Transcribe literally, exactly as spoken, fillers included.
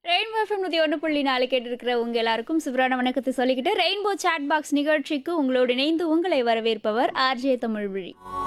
Rainbow FM நூற்றி ஒன்று புள்ளி நாலு கேட்டிருக்கிற உங்க எல்லாருக்கும் சிவரான வணக்கத்தை சொல்லிக்கிட்டு ரெயின்போ சாட் பாக்ஸ் நிகழ்ச்சிக்கு உங்களோடு இணைந்து உங்களை வரவேற்பவர் ஆர்ஜே தமிழ்விழி.